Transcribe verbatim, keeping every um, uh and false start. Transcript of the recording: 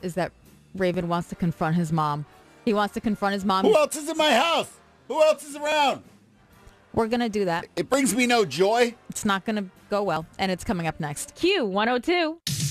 is that Raven wants to confront his mom. He wants to confront his mom. Who else is in my house? Who else is around? We're going to do that. It brings me no joy. It's not going to go well, and it's coming up next. Q one oh two.